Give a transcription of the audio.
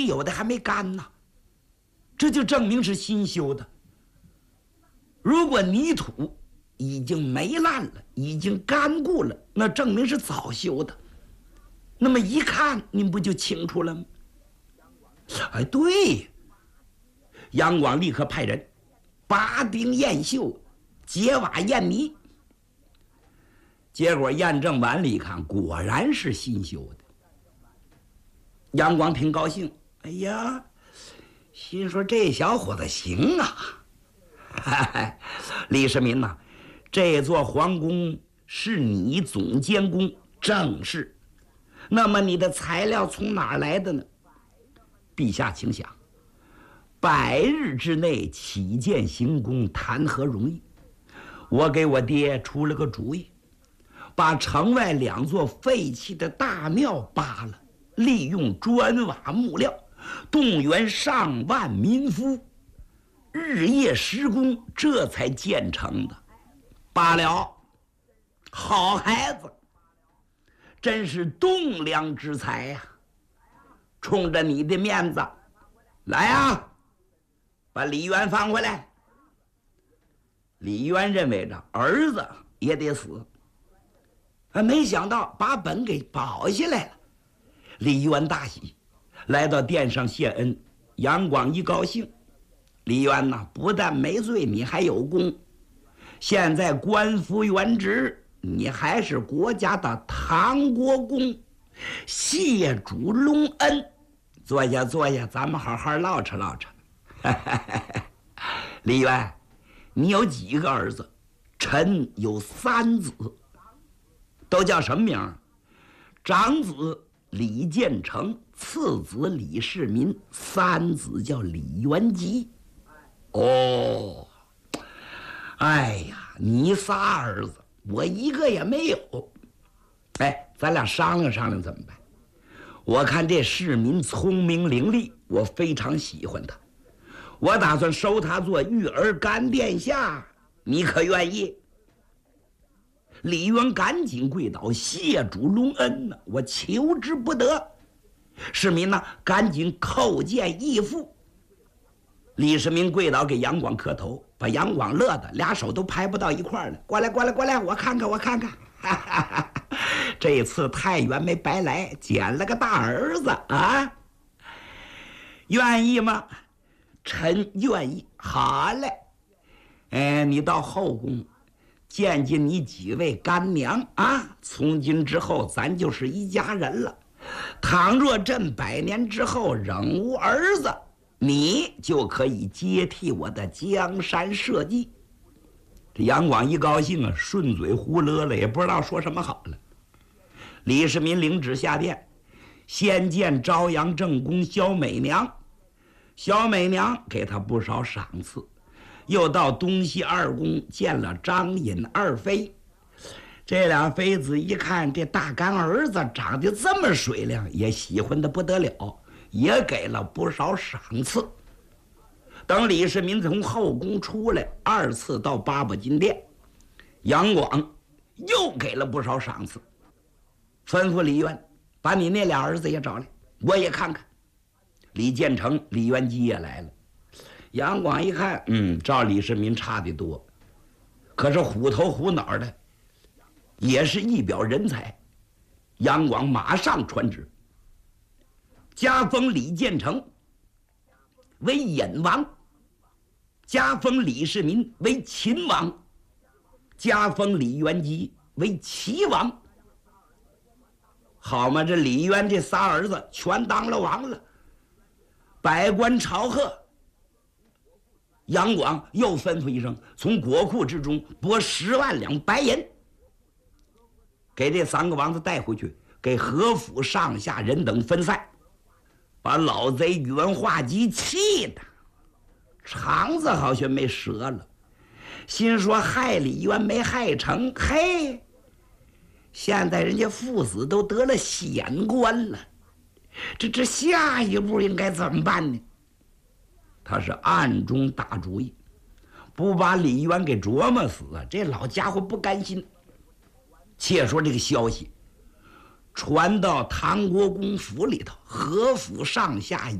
有的还没干呢，这就证明是新修的。如果泥土已经霉烂了，已经干固了，那证明是早修的。那么一看，您不就清楚了吗？哎，对，杨广立刻派人拔钉验锈，解瓦验泥。结果验证完了一看，果然是新修的。杨广挺高兴，哎呀，心说这小伙子行啊！李世民呐，这座皇宫是你总监工，正是。那么你的材料从哪儿来的呢？陛下请想，100日之内起建行宫，谈何容易？我给我爹出了个主意，把城外2座废弃的大庙扒了，利用砖瓦木料，动员上万民夫，日夜施工，这才建成的。罢了，好孩子，真是栋梁之才呀！冲着你的面子，来啊，把李渊放回来。李渊认为着儿子也得死，没想到把本给保下来了。李渊大喜，来到殿上谢恩。杨广一高兴，李渊呐，不但没罪，你还有功。现在官复原职，你还是国家的唐国公，谢主隆恩。坐下坐下，咱们好好唠扯唠扯。李渊，你有几个儿子？臣有3子，都叫什么名？长子李建成，次子李世民，3子叫李元吉。哦，哎呀，你仨儿子，我一个也没有。哎，咱俩商量商量怎么办？我看这世民聪明伶俐，我非常喜欢他，我打算收他做育儿干殿下，你可愿意？李渊赶紧跪倒，谢主隆恩呐，我求之不得。世民呢，赶紧叩见义父。李世民跪倒给杨广磕头，把杨广乐的俩手都拍不到一块儿了。过来过来过来，我看看我看看，哈哈哈！这次太原没白来，捡了个大儿子啊！愿意吗？臣愿意。好嘞，你到后宫见见你几位干娘啊！从今之后，咱就是一家人了。倘若朕100年之后仍无儿子，你就可以接替我的江山社稷。这杨广一高兴啊，顺嘴胡勒了，也不知道说什么好了。李世民领旨下殿，先见朝阳正宫萧美娘，萧美娘给他不少赏赐，又到东西2宫见了张尹2妃。这俩妃子一看这大干儿子长得这么水灵，也喜欢的不得了，也给了不少赏赐。等李世民从后宫出来，2次到八宝金殿，杨广又给了不少赏赐，吩咐李渊把你那俩儿子也找来，我也看看。李建成、李元吉也来了。杨广一看，照李世民差得多，可是虎头虎脑的，也是一表人才。杨广马上传旨，加封李建成为尹王，加封李世民为秦王，加封李元吉为齐王。好嘛，这李渊这仨儿子全当了王了，百官朝贺。杨广又吩咐一声，从国库之中拨10万两白银，给这3个王子带回去，给何府上下人等分散。把老贼宇文化及气的肠子好像没折了，心说害李渊没害成，嘿，现在人家父子都得了显官了，这下一步应该怎么办呢？他是暗中打主意，不把李渊给琢磨死啊，这老家伙不甘心。且说这个消息传到唐国公府里头，何府上下